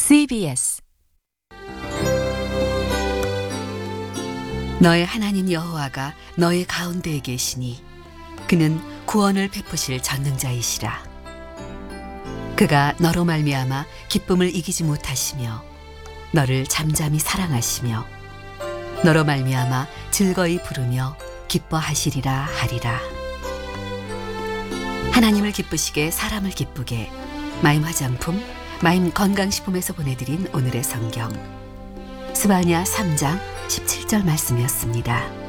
CBS 너의 하나님 여호와가 너의 가운데에 계시니 그는 구원을 베푸실 전능자이시라. 그가 너로 말미암아 기쁨을 이기지 못하시며 너를 잠잠히 사랑하시며 너로 말미암아 즐거이 부르며 기뻐하시리라 하리라. 하나님을 기쁘시게 사람을 기쁘게 마임 화장품 마임 건강식품에서 보내드린 오늘의 성경 스바냐 3장 17절 말씀이었습니다.